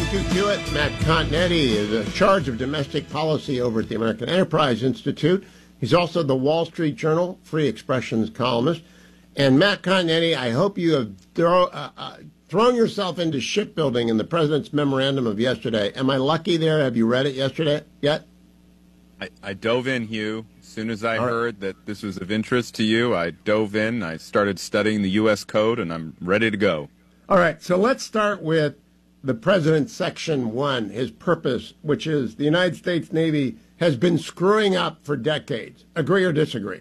to Hewitt. Matt Continetti is in charge of domestic policy over at the American Enterprise Institute. He's also the Wall Street Journal Free Expressions columnist. And Matt Continetti, I hope you have thrown yourself into shipbuilding in the president's memorandum of yesterday. Am I lucky there? Have you read it yesterday yet? I dove in, Hugh. As soon as I heard that this was of interest to you, I dove in. I started studying the U.S. Code, and I'm ready to go. All right, so let's start with the President's Section 1, his purpose, which is the United States Navy has been screwing up for decades. Agree or disagree?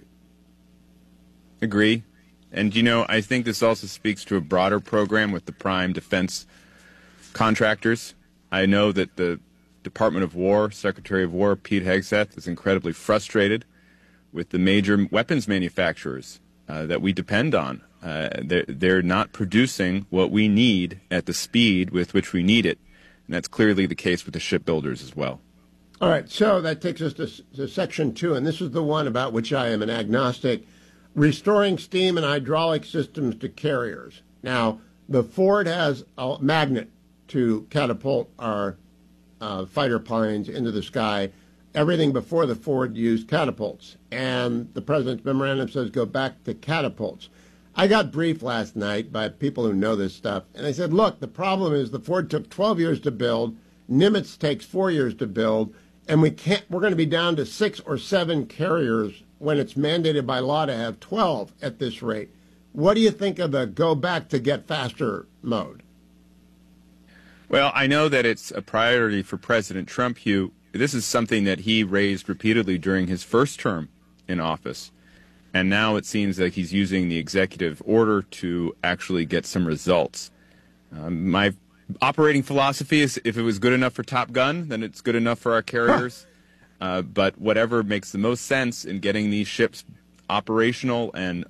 Agree. And, I think this also speaks to a broader program with the prime defense contractors. I know that the Department of War, Secretary of War Pete Hegseth, is incredibly frustrated with the major weapons manufacturers that we depend on. They're not producing what we need at the speed with which we need it, and that's clearly the case with the shipbuilders as well. All right, so that takes us to Section 2, and this is the one about which I am an agnostic, restoring steam and hydraulic systems to carriers. Now, the Ford has a magnet to catapult our fighter planes into the sky. Everything before the Ford used catapults, and the President's memorandum says go back to catapults. I got briefed last night by people who know this stuff, and they said, look, the problem is the Ford took 12 years to build, Nimitz takes 4 years to build, and we're going to be down to 6 or 7 carriers when it's mandated by law to have 12 at this rate. What do you think of the go back to get faster mode? Well, I know that it's a priority for President Trump, Hugh. This is something that he raised repeatedly during his first term in office. And now it seems like he's using the executive order to actually get some results. My operating philosophy is if it was good enough for Top Gun, then it's good enough for our carriers. But whatever makes the most sense in getting these ships operational and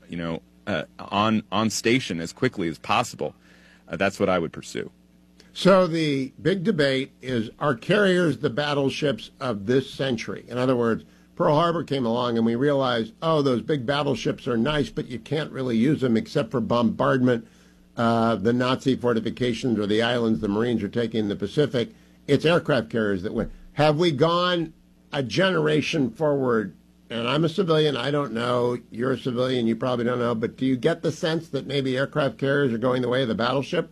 on station as quickly as possible, that's what I would pursue. So the big debate is, are carriers the battleships of this century? In other words, Pearl Harbor came along and we realized, those big battleships are nice, but you can't really use them except for bombardment. The Nazi fortifications or the islands the Marines are taking in the Pacific. It's aircraft carriers that win. Have we gone a generation forward? And I'm a civilian. I don't know. You're a civilian. You probably don't know. But do you get the sense that maybe aircraft carriers are going the way of the battleship?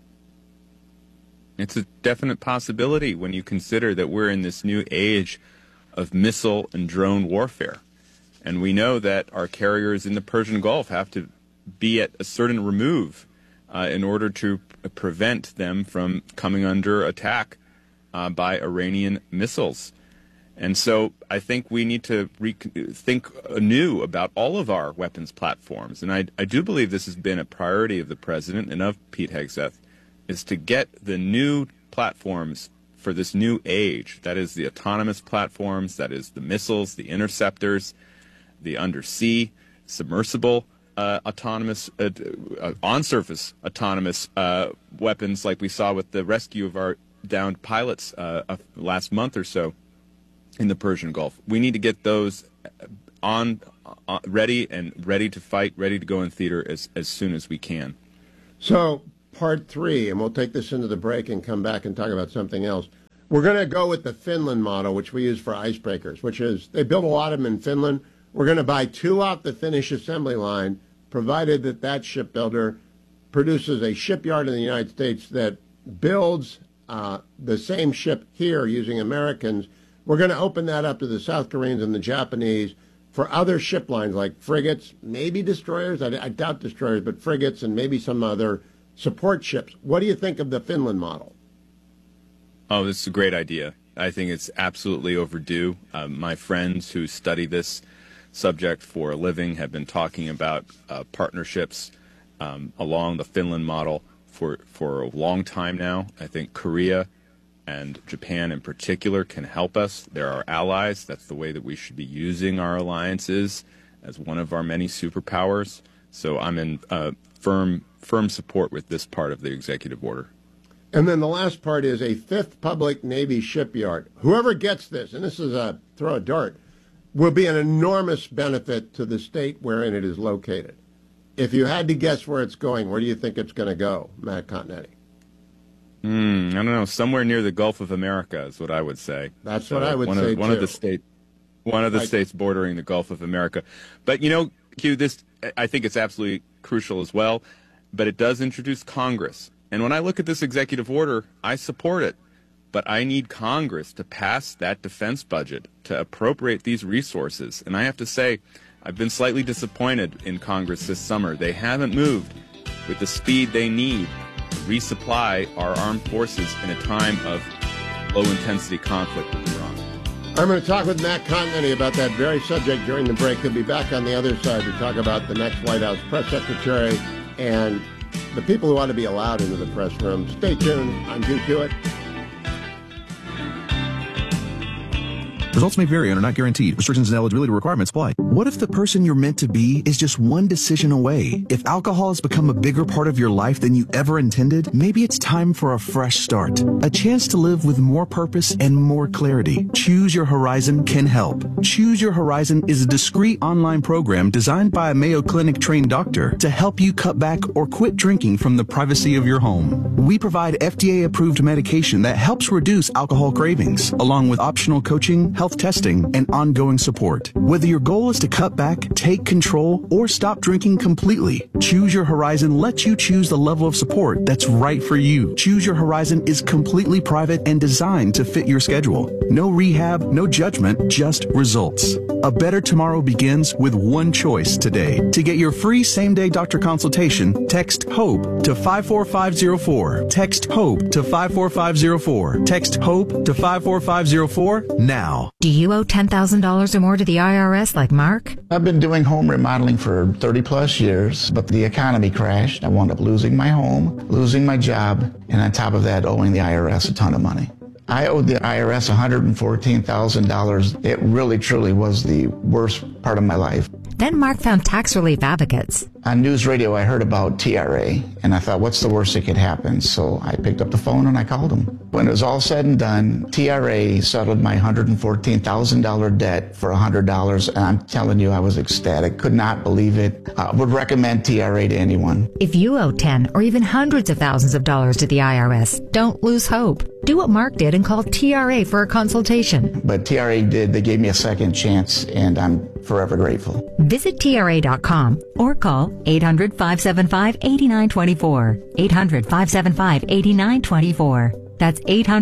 It's a definite possibility when you consider that we're in this new age of missile and drone warfare. And we know that our carriers in the Persian Gulf have to be at a certain remove in order to prevent them from coming under attack by Iranian missiles. And so I think we need to think anew about all of our weapons platforms. And I do believe this has been a priority of the president and of Pete Hegseth, is to get the new platforms for this new age. That is the autonomous platforms, that is the missiles, the interceptors, the undersea, submersible autonomous, on-surface autonomous weapons like we saw with the rescue of our downed pilots last month or so in the Persian Gulf. We need to get those ready to fight, ready to go in theater as soon as we can. So part 3, and we'll take this into the break and come back and talk about something else. We're going to go with the Finland model, which we use for icebreakers, which is they build a lot of them in Finland. We're going to buy 2 off the Finnish assembly line, provided that shipbuilder produces a shipyard in the United States that builds the same ship here using Americans. We're going to open that up to the South Koreans and the Japanese for other ship lines like frigates, maybe destroyers. I doubt destroyers, but frigates and maybe some other support ships. What do you think of the Finland model? Oh, this is a great idea. I think it's absolutely overdue. My friends who study this subject for a living have been talking about partnerships along the Finland model for a long time now. I think Korea and Japan in particular can help us. They're our allies. That's the way that we should be using our alliances as one of our many superpowers. So I'm in firm support with this part of the executive order. And then the last part is a 5th public Navy shipyard. Whoever gets this, and this is a throw a dart, will be an enormous benefit to the state wherein it is located. If you had to guess where it's going, where do you think it's going to go, Matt Continetti? I don't know. Somewhere near the Gulf of America is what I would say. That's what I would say, one too. One of the states bordering the Gulf of America. But, Q, this, I think it's absolutely crucial as well, but it does introduce Congress. And when I look at this executive order, I support it. But I need Congress to pass that defense budget to appropriate these resources. And I have to say, I've been slightly disappointed in Congress this summer. They haven't moved with the speed they need to resupply our armed forces in a time of low-intensity conflict with Iran. I'm going to talk with Matt Continenty about that very subject during the break. He'll be back on the other side to talk about the next White House press secretary and the people who ought to be allowed into the press room. Stay tuned. I'm Hugh Hewitt. Results may vary and are not guaranteed. Restrictions and eligibility requirements apply. What if the person you're meant to be is just one decision away? If alcohol has become a bigger part of your life than you ever intended, maybe it's time for a fresh start. A chance to live with more purpose and more clarity. Choose Your Horizon can help. Choose Your Horizon is a discreet online program designed by a Mayo Clinic trained doctor to help you cut back or quit drinking from the privacy of your home. We provide FDA-approved medication that helps reduce alcohol cravings, along with optional coaching, health testing, and ongoing support. Whether your goal is to cut back, take control, or stop drinking completely, Choose Your Horizon lets you choose the level of support that's right for you. Choose Your Horizon is completely private and designed to fit your schedule. No rehab, no judgment, just results. A better tomorrow begins with one choice today. To get your free same-day doctor consultation, text HOPE to 54504. Text HOPE to 54504. Text HOPE to 54504 now. Do you owe $10,000 or more to the IRS like Mark? I've been doing home remodeling for 30 plus years, but the economy crashed. I wound up losing my home, losing my job, and on top of that, owing the IRS a ton of money. I owed the IRS $114,000. It really, truly was the worst part of my life. Then Mark found tax relief advocates. On news radio, I heard about TRA, and I thought, what's the worst that could happen? So I picked up the phone and I called them. When it was all said and done, TRA settled my $114,000 debt for $100, and I'm telling you, I was ecstatic. Could not believe it. Would recommend TRA to anyone. If you owe 10 or even hundreds of thousands of dollars to the IRS, don't lose hope. Do what Mark did and call TRA for a consultation. But TRA did. They gave me a second chance, and I'm forever grateful. Visit TRA.com or call 800-575-8924. 800-575-8924. That's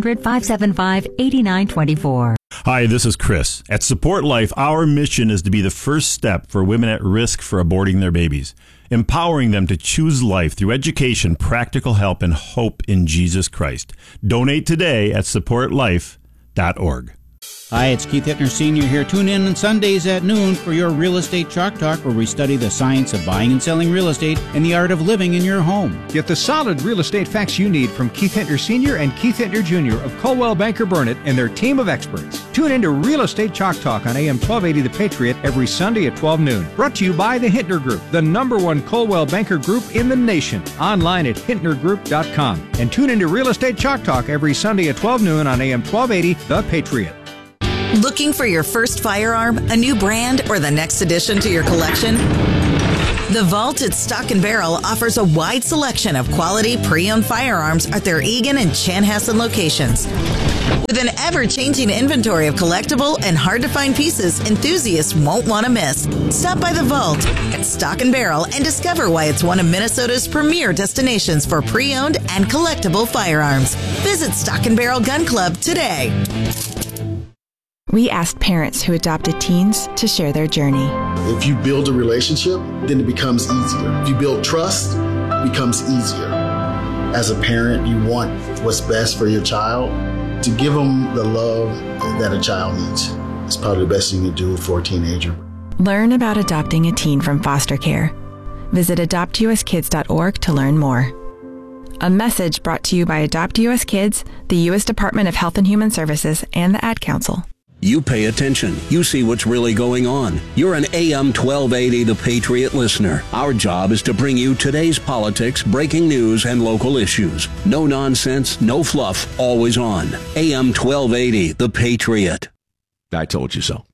800-575-8924. Hi, this is Chris. At Support Life, our mission is to be the first step for women at risk for aborting their babies, empowering them to choose life through education, practical help, and hope in Jesus Christ. Donate today at supportlife.org. Hi, it's Keith Hittner Sr. here. Tune in on Sundays at noon for your Real Estate Chalk Talk, where we study the science of buying and selling real estate and the art of living in your home. Get the solid real estate facts you need from Keith Hittner Sr. and Keith Hittner Jr. of Coldwell Banker Burnett and their team of experts. Tune in to Real Estate Chalk Talk on AM 1280 The Patriot every Sunday at 12 noon. Brought to you by the Hittner Group, the #1 Coldwell Banker Group in the nation. Online at hittnergroup.com. And tune in to Real Estate Chalk Talk every Sunday at 12 noon on AM 1280 The Patriot. Looking for your first firearm, a new brand, or the next addition to your collection? The Vault at Stock & Barrel offers a wide selection of quality pre-owned firearms at their Eagan and Chanhassen locations. With an ever-changing inventory of collectible and hard-to-find pieces enthusiasts won't want to miss. Stop by the Vault at Stock & Barrel and discover why it's one of Minnesota's premier destinations for pre-owned and collectible firearms. Visit Stock & Barrel Gun Club today. We asked parents who adopted teens to share their journey. If you build a relationship, then it becomes easier. If you build trust, it becomes easier. As a parent, you want what's best for your child. To give them the love that a child needs. It's probably the best thing you can do for a teenager. Learn about adopting a teen from foster care. Visit adoptuskids.org to learn more. A message brought to you by Adopt US Kids, the U.S. Department of Health and Human Services, and the Ad Council. You pay attention. You see what's really going on. You're an AM 1280 The Patriot listener. Our job is to bring you today's politics, breaking news, and local issues. No nonsense, no fluff, always on. AM 1280 The Patriot. I told you so.